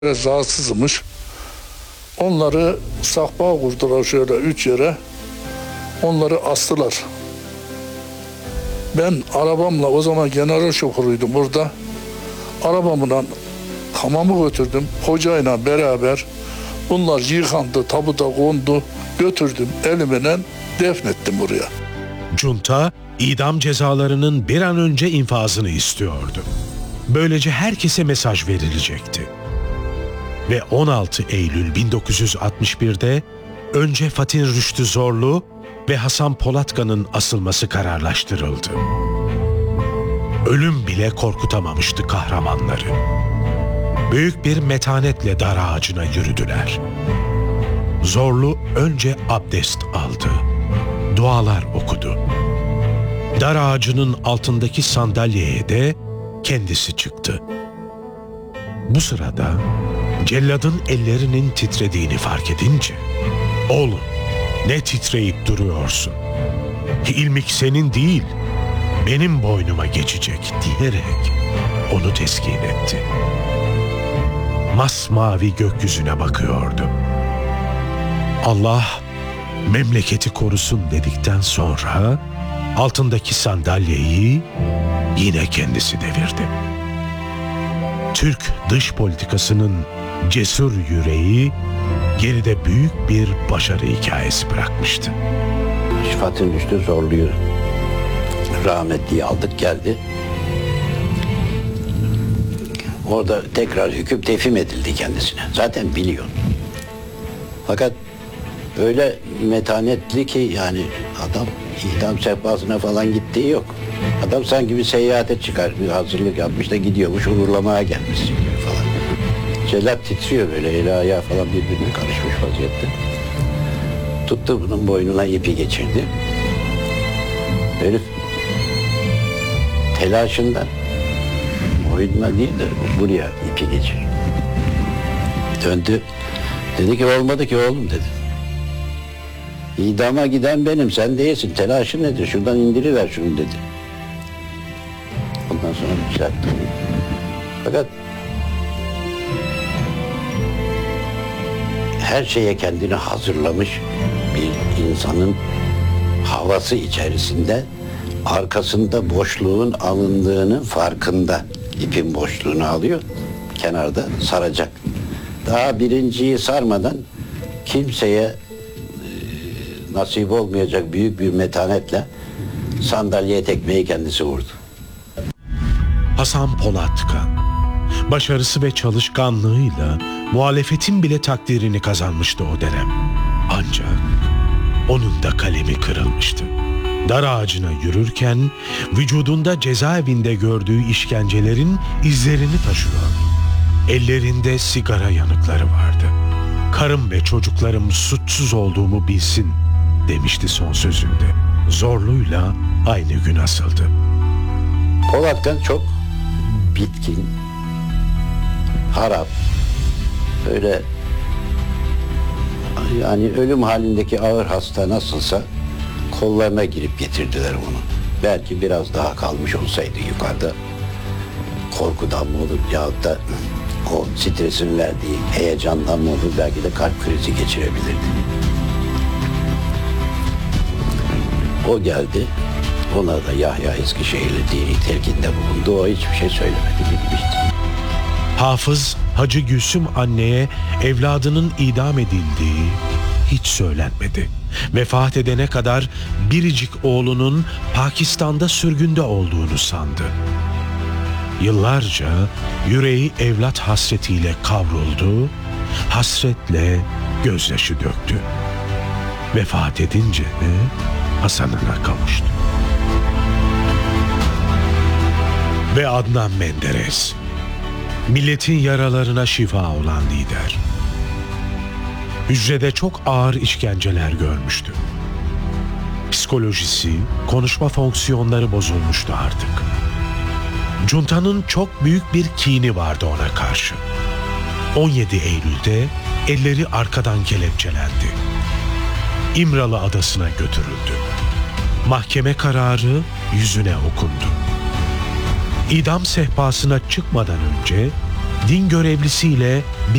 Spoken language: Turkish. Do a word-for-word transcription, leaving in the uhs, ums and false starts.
Biraz rahatsızmış. Onları sakbağa kurdular şöyle üç yere. Onları astılar. Ben arabamla, o zaman general şoförüydüm burada. Arabamla hamamı götürdüm. Hocayla beraber bunlar yıkandı, tabuta kondu. Götürdüm elimle defnettim buraya. Junta idam cezalarının bir an önce infazını istiyordu. Böylece herkese mesaj verilecekti. Ve on altı Eylül bin dokuz yüz altmış bir'de önce Fatih Rüştü Zorlu ve Hasan Polatkan'ın asılması kararlaştırıldı. Ölüm bile korkutamamıştı kahramanları. Büyük bir metanetle dar ağacına yürüdüler. Zorlu önce abdest aldı. Dualar okudu. Dar ağacının altındaki sandalyeye de kendisi çıktı. Bu sırada celladın ellerinin titrediğini fark edince, "Oğlum, ne titreyip duruyorsun? İlmik senin değil, benim boynuma geçecek," diyerek onu teskin etti. Masmavi gökyüzüne bakıyordu. Allah memleketi korusun dedikten sonra altındaki sandalyeyi yine kendisi devirdi. Türk dış politikasının cesur yüreği geride büyük bir başarı hikayesi bırakmıştı. Fatih Rüştü Zorlu'yu rahmetliyi aldık geldi. Orada tekrar hüküm tefhim edildi kendisine. Zaten biliyor. Fakat öyle metanetli ki yani adam idam sehpasına falan gittiği yok. Adam sanki bir seyahate çıkar, bir hazırlık yapmış da gidiyormuş, uğurlamaya gelmiş gibi falan. Cellat titriyor böyle, eli ayağı falan birbirine karışmış vaziyette. Tuttu bunun boynuna ipi geçirdi. Herif telaşından boynuna değil de buraya ipi geçir. Döndü. Dedi ki olmadı ki oğlum dedi. İdama giden benim, sen değilsin. Telaşın nedir? Şuradan indiriver şunu dedi. Ondan sonra düzeltti. Fakat her şeye kendini hazırlamış bir insanın havası içerisinde arkasında boşluğun alındığının farkında. İpin boşluğunu alıyor, kenarda saracak. Daha birinciyi sarmadan kimseye e, nasip olmayacak büyük bir metanetle sandalyeye tekmeyi kendisi vurdu. Hasan Polatkan, başarısı ve çalışkanlığıyla muhalefetin bile takdirini kazanmıştı o dönem. Ancak onun da kalemi kırılmıştı. Dar ağacına yürürken vücudunda cezaevinde gördüğü işkencelerin izlerini taşıyor. Ellerinde sigara yanıkları vardı. "Karım ve çocuklarım suçsuz olduğumu bilsin," demişti son sözünde. Zorlu'yla aynı gün asıldı. Polatkan çok bitkin, harap, böyle yani ölüm halindeki ağır hasta nasılsa kollarına girip getirdiler onu. Belki biraz daha kalmış olsaydı yukarıda, korkudan mı olur yahut da o stresin verdiği heyecandan mı olur, belki de kalp krizi geçirebilirdi. O geldi, ona da Yahya Eskişehirli dini telkinde bulundu. O hiçbir şey söylemedi, gitmişti. Hafız Hacı Gülsüm anneye evladının idam edildiği hiç söylenmedi. Vefat edene kadar biricik oğlunun Pakistan'da sürgünde olduğunu sandı. Yıllarca yüreği evlat hasretiyle kavruldu, hasretle gözyaşı döktü. Vefat edince de Hasan'ına kavuştu. Ve Adnan Menderes, milletin yaralarına şifa olan lider. Hücrede çok ağır işkenceler görmüştü. Psikolojisi, konuşma fonksiyonları bozulmuştu artık. Cunta'nın çok büyük bir kini vardı ona karşı. on yedi Eylül'de elleri arkadan kelepçelendi. İmralı Adası'na götürüldü. Mahkeme kararı yüzüne okundu. İdam sehpasına çıkmadan önce din görevlisiyle